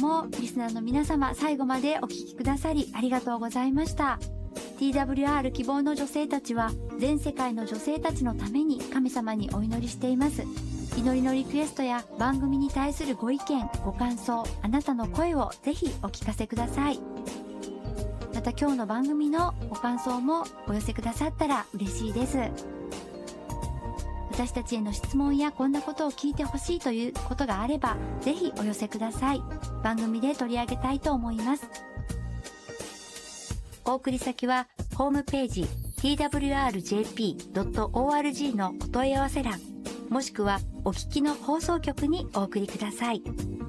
もリスナーの皆様、最後までお聞きくださりありがとうございました。 TWR 希望の女性たちは全世界の女性たちのために神様にお祈りしています。祈りのリクエストや番組に対するご意見、ご感想、あなたの声をぜひお聞かせください。また今日の番組のご感想もお寄せくださったら嬉しいです。私たちへの質問やこんなことを聞いてほしいということがあればぜひお寄せください。番組で取り上げたいと思います。お送り先はホームページ twrjp.org のお問い合わせ欄、もしくはお聞きの放送局にお送りください。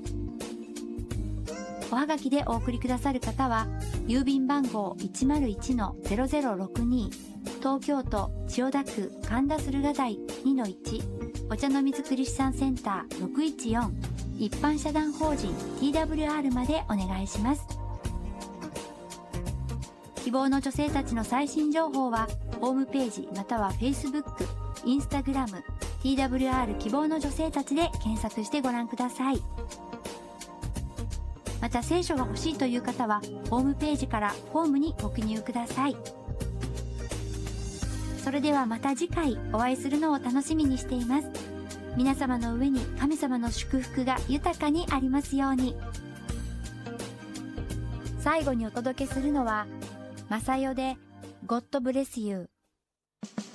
おはがきでお送りくださる方は郵便番号 101-0062 東京都千代田区神田駿河台 2-1 お茶の水クリスチャンセンター614一般社団法人 TWR までお願いします。希望の女性たちの最新情報はホームページまたは Facebook、Instagram、TWR 希望の女性たちで検索してご覧ください。また聖書が欲しいという方はホームページからフォームにご記入ください。それではまた次回お会いするのを楽しみにしています。皆様の上に神様の祝福が豊かにありますように。最後にお届けするのはマサヨで God Bless You。